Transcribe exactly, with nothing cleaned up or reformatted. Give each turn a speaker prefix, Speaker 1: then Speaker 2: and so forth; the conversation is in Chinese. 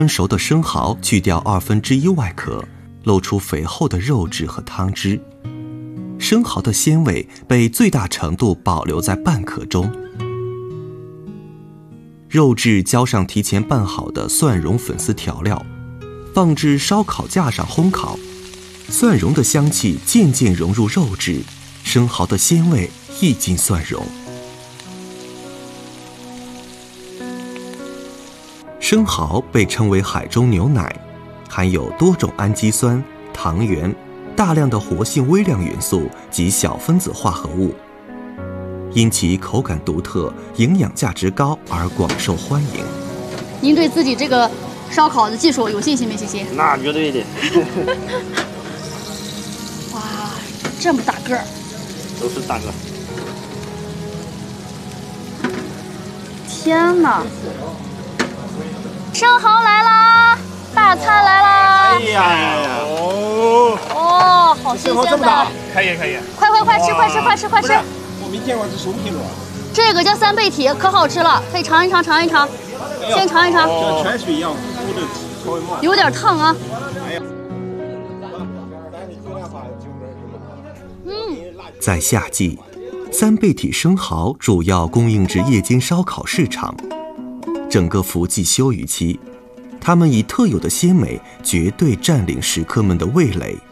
Speaker 1: 蒸熟的生蚝去掉二分之一外壳，露出肥厚的肉质和汤汁。生蚝的鲜味被最大程度保留在半壳中。肉质浇上提前拌好的蒜蓉粉丝调料，放置烧烤架上烘烤。蒜蓉的香气渐渐融入肉质，生蚝的鲜味溢进蒜蓉。生蚝被称为海中牛奶，含有多种氨基酸、糖原、大量的活性微量元素及小分子化合物，因其口感独特、营养价值高而广受欢迎。
Speaker 2: 您对自己这个烧烤的技术有信心没信心？
Speaker 3: 那绝对的。
Speaker 2: 哇，这么大个儿！
Speaker 3: 都是大个。
Speaker 2: 天哪！生蚝来啦！大餐来啦！
Speaker 3: 哎呀，哦，
Speaker 2: 哦，好新鲜的！
Speaker 3: 可以可以，
Speaker 2: 快快快吃，快吃，快吃，快吃！
Speaker 3: 我没见过这熟皮螺。
Speaker 2: 这个叫三倍体，可好吃了，可以尝一尝，尝一尝，先尝一尝。
Speaker 3: 像泉水一样咕的，稍微冒。
Speaker 2: 有点烫啊。
Speaker 3: 哎呀，
Speaker 2: 嗯，
Speaker 1: 在夏季，三倍体生蚝主要供应至夜间烧烤市场。整个伏季休渔期，它们以特有的鲜美绝对占领食客们的味蕾。